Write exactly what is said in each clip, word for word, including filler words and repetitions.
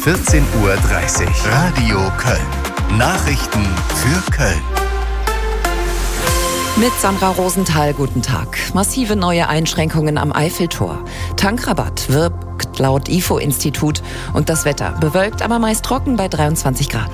vierzehn Uhr dreißig. Radio Köln. Nachrichten für Köln. Mit Sandra Rosenthal, guten Tag. Massive neue Einschränkungen am Eiffeltor. Tankrabatt wirkt laut I F O-Institut. Und das Wetter bewölkt, aber meist trocken bei dreiundzwanzig Grad.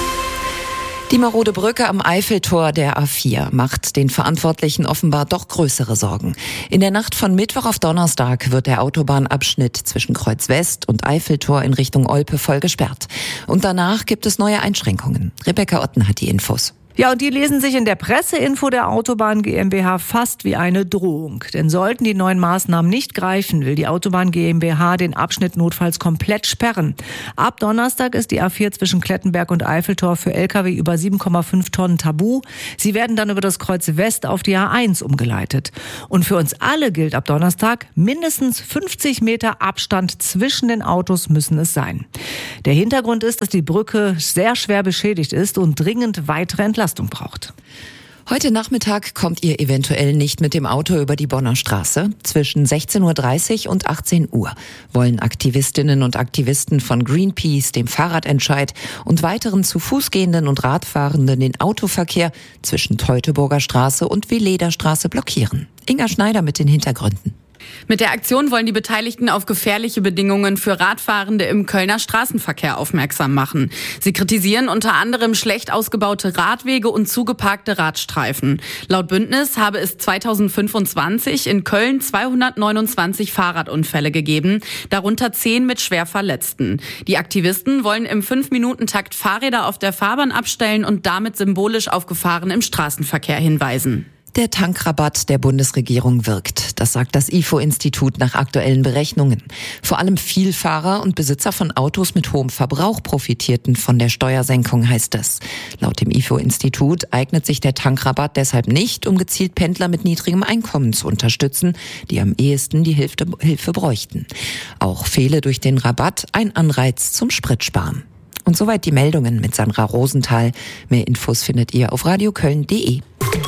Die marode Brücke am Eiffeltor der A vier macht den Verantwortlichen offenbar doch größere Sorgen. In der Nacht von Mittwoch auf Donnerstag wird der Autobahnabschnitt zwischen Kreuz West und Eiffeltor in Richtung Olpe voll gesperrt. Und danach gibt es neue Einschränkungen. Rebecca Otten hat die Infos. Ja, und die lesen sich in der Presseinfo der Autobahn GmbH fast wie eine Drohung. Denn sollten die neuen Maßnahmen nicht greifen, will die Autobahn GmbH den Abschnitt notfalls komplett sperren. Ab Donnerstag ist die A vier zwischen Klettenberg und Eiffeltor für L K W über sieben Komma fünf Tonnen tabu. Sie werden dann über das Kreuz West auf die A eins umgeleitet. Und für uns alle gilt ab Donnerstag, mindestens fünfzig Meter Abstand zwischen den Autos müssen es sein. Der Hintergrund ist, dass die Brücke sehr schwer beschädigt ist und dringend weitere Entlastung braucht. Heute Nachmittag kommt ihr eventuell nicht mit dem Auto über die Bonner Straße. Zwischen sechzehn Uhr dreißig und achtzehn Uhr wollen Aktivistinnen und Aktivisten von Greenpeace, dem Fahrradentscheid und weiteren zu Fuß gehenden und Radfahrenden den Autoverkehr zwischen Teutoburger Straße und Veleda-Straße blockieren. Inga Schneider mit den Hintergründen. Mit der Aktion wollen die Beteiligten auf gefährliche Bedingungen für Radfahrende im Kölner Straßenverkehr aufmerksam machen. Sie kritisieren unter anderem schlecht ausgebaute Radwege und zugeparkte Radstreifen. Laut Bündnis habe es zweitausendfünfundzwanzig in Köln zweihundertneunundzwanzig Fahrradunfälle gegeben, darunter zehn mit schwer Verletzten. Die Aktivisten wollen im fünf Minuten Takt Fahrräder auf der Fahrbahn abstellen und damit symbolisch auf Gefahren im Straßenverkehr hinweisen. Der Tankrabatt der Bundesregierung wirkt. Das sagt das I F O-Institut nach aktuellen Berechnungen. Vor allem Vielfahrer und Besitzer von Autos mit hohem Verbrauch profitierten von der Steuersenkung, heißt es. Laut dem I F O-Institut eignet sich der Tankrabatt deshalb nicht, um gezielt Pendler mit niedrigem Einkommen zu unterstützen, die am ehesten die Hilfe, Hilfe bräuchten. Auch fehle durch den Rabatt ein Anreiz zum Spritsparen. Und soweit die Meldungen mit Sandra Rosenthal. Mehr Infos findet ihr auf radioköln punkt de.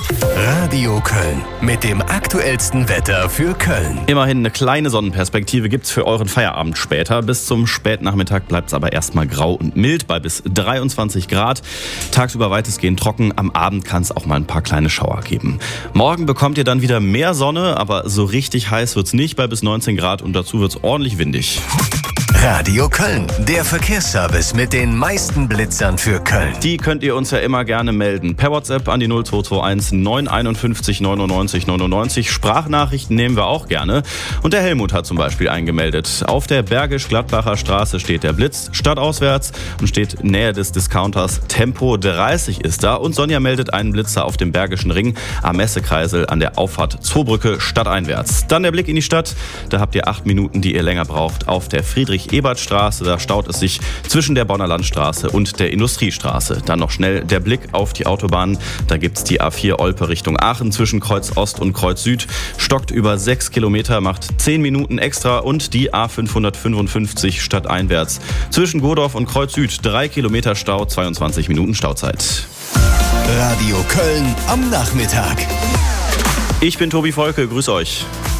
Radio Köln mit dem aktuellsten Wetter für Köln. Immerhin eine kleine Sonnenperspektive gibt's für euren Feierabend später. Bis zum Spätnachmittag bleibt's aber erstmal grau und mild bei bis dreiundzwanzig Grad. Tagsüber weitestgehend trocken, am Abend kann es auch mal ein paar kleine Schauer geben. Morgen bekommt ihr dann wieder mehr Sonne, aber so richtig heiß wird's nicht bei bis neunzehn Grad und dazu wird's ordentlich windig. Radio Köln, der Verkehrsservice mit den meisten Blitzern für Köln. Die könnt ihr uns ja immer gerne melden. Per WhatsApp an die null zwei zwei eins neun fünf eins neunundneunzig neunundneunzig. Sprachnachrichten nehmen wir auch gerne. Und der Helmut hat zum Beispiel eingemeldet. Auf der Bergisch-Gladbacher Straße steht der Blitz stadtauswärts und steht nähe des Discounters. Tempo dreißig ist da. Und Sonja meldet einen Blitzer auf dem Bergischen Ring am Messekreisel an der Auffahrt Zoobrücke stadteinwärts. Dann der Blick in die Stadt. Da habt ihr acht Minuten, die ihr länger braucht. Auf der Friedrich-Ebert-Straße, da staut es sich zwischen der Bonner Landstraße und der Industriestraße. Dann noch schnell der Blick auf die Autobahn. Da gibt's die A vier Olpe Richtung Aachen zwischen Kreuz Ost und Kreuz Süd. Stockt über sechs Kilometer, macht zehn Minuten extra. Und die A fünfhundertfünfundfünfzig stadteinwärts zwischen Godorf und Kreuz Süd. drei Kilometer Stau, zweiundzwanzig Minuten Stauzeit. Radio Köln am Nachmittag. Ich bin Tobi Volke, grüß euch.